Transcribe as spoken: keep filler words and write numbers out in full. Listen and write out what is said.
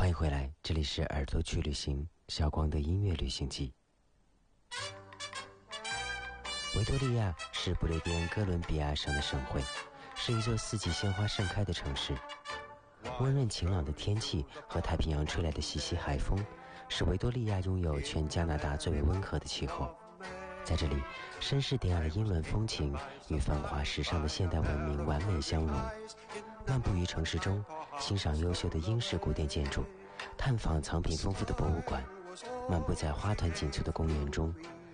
欢迎回来，这里是耳朵去旅行，小光的音乐旅行记。维多利亚是不列颠哥伦比亚省的省会，是一座四季鲜花盛开的城市。温润晴朗的天气和太平洋吹来的习习海风，使维多利亚拥有全加拿大最为温和的气候。在这里，绅士典雅的英伦风情与繁华时尚的现代文明完美相融。漫步于城市中，欣赏优秀的英式古典建筑，探访藏品丰富的博物馆，漫步在花团锦簇的公园中，